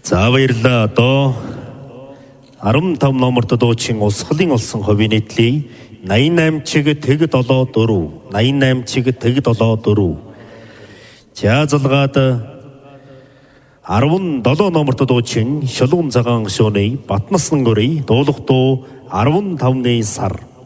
За баярлалаа. Одоо 15 номерт дуучин Усхлын олсон хувийн нийтлээ 88 чиг тэг 74 88 чиг тэг 74 Жаазалгаад 17 номерт дуучин Шулуун цагаан гшууны Батнасан гөрий дуулах дуу 15-ны сар